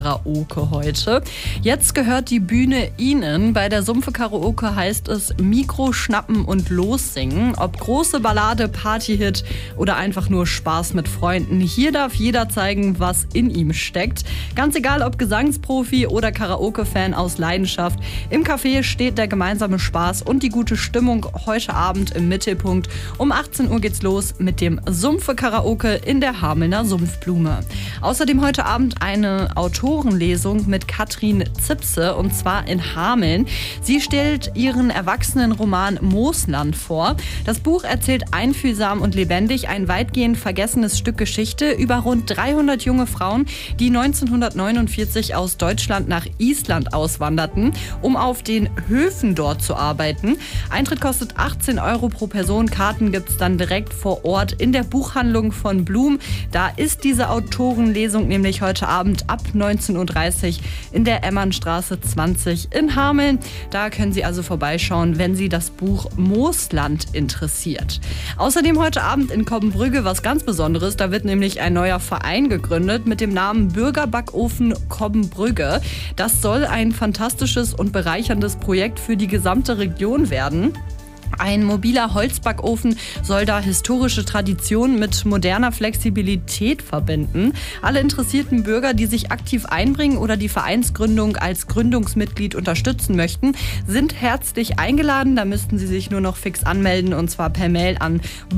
Karaoke heute. Jetzt gehört die Bühne Ihnen. Bei der Sumpfe Karaoke heißt es Mikro schnappen und lossingen. Ob große Ballade, Partyhit oder einfach nur Spaß mit Freunden. Hier darf jeder zeigen, was in ihm steckt. Ganz egal, ob Gesangsprofi oder Karaoke-Fan aus Leidenschaft. Im Café steht der gemeinsame Spaß und die gute Stimmung heute Abend im Mittelpunkt. Um 18 Uhr geht's los mit dem Sumpfe Karaoke in der Hamelner Sumpfblume. Außerdem heute Abend eine Autorenlesung mit Katrin Zipse, und zwar in Hameln. Sie stellt ihren Erwachsenenroman Moosland vor. Das Buch erzählt einfühlsam und lebendig ein weitgehend vergessenes Stück Geschichte über rund 300 junge Frauen, die 1949 aus Deutschland nach Island auswanderten, um auf den Höfen dort zu arbeiten. Eintritt kostet 18 Euro pro Person. Karten gibt es dann direkt vor Ort in der Buchhandlung von Blum. Da ist diese Autorenlesung nämlich heute Abend ab 19:30 Uhr in der Emmernstraße 20 in Hameln. Da können Sie also vorbeischauen, wenn Sie das Buch Moosland interessiert. Außerdem heute Abend in Cobbenbrügge was ganz Besonderes. Da wird nämlich ein neuer Verein gegründet mit dem Namen Bürgerbackofen Cobbenbrügge. Das soll ein fantastisches und bereicherndes Projekt für die gesamte Region werden. Ein mobiler Holzbackofen soll da historische Traditionen mit moderner Flexibilität verbinden. Alle interessierten Bürger, die sich aktiv einbringen oder die Vereinsgründung als Gründungsmitglied unterstützen möchten, sind herzlich eingeladen. Da müssten Sie sich nur noch fix anmelden, und zwar per Mail an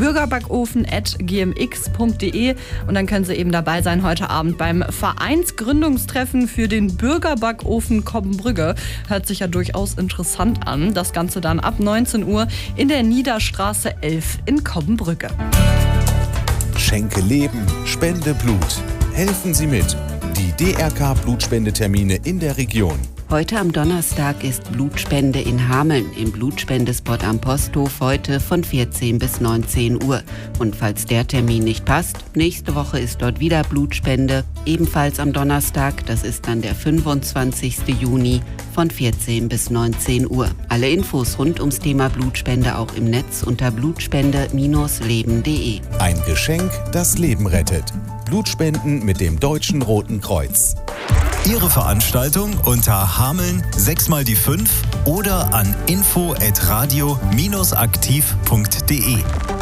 bürgerbackofen@gmx.de, und dann können Sie eben dabei sein heute Abend beim Vereinsgründungstreffen für den Bürgerbackofen Cobbenbrügge. Hört sich ja durchaus interessant an. Das Ganze dann ab 19 Uhr in der Niederstraße 11 in Cobbenbrügge. Schenke Leben, spende Blut. Helfen Sie mit. Die DRK-Blutspendetermine in der Region. Heute am Donnerstag ist Blutspende in Hameln im Blutspendespot am Posthof heute von 14 bis 19 Uhr. Und falls der Termin nicht passt, nächste Woche ist dort wieder Blutspende, ebenfalls am Donnerstag, das ist dann der 25. Juni von 14 bis 19 Uhr. Alle Infos rund ums Thema Blutspende auch im Netz unter blutspende-leben.de. Ein Geschenk, das Leben rettet. Blutspenden mit dem Deutschen Roten Kreuz. Ihre Veranstaltung unter Hameln 6x5 oder an info@radio-aktiv.de.